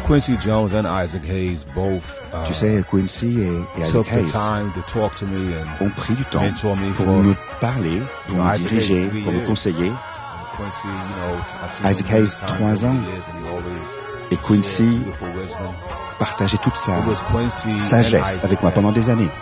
Quincy Jones and Isaac Hayes both Tu sais, Quincy et Isaac took the Hayes time to talk to me and ont pris du temps mentor me pour for me parler, pour me Isaac diriger, Hayes, 3 pour me years. conseiller. Quincy, I've seen Isaac him many Hayes, times 3 over the ans. years, and he always Et Quincy beautiful wisdom. partageait toute sa It was Quincy and sagesse Isaac avec moi that pendant des années.